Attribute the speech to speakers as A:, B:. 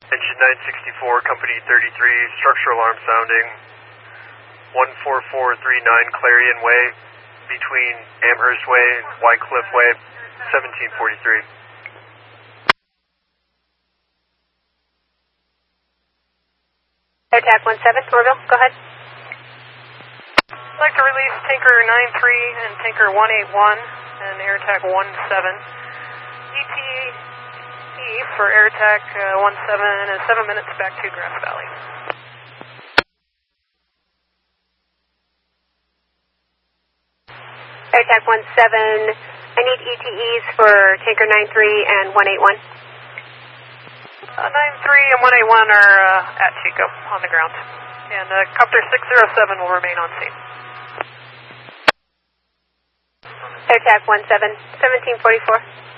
A: Engine 964, Company 33, structural alarm sounding, 14439 Clarion Way, between Amherst Way and Wycliffe Way, 1743.
B: AirTac 17, Orville, go ahead.
C: I'd like to release Tanker 93 and Tanker 181 and AirTac 17. ETE for AirTac 17 is 7 minutes back to Grass Valley.
B: AirTac 17, I need ETEs for Tanker 93 and 181.
C: 93 and 181 are at Chico on the ground. And Copter 607 will remain on scene.
B: AirTac 17, 1744.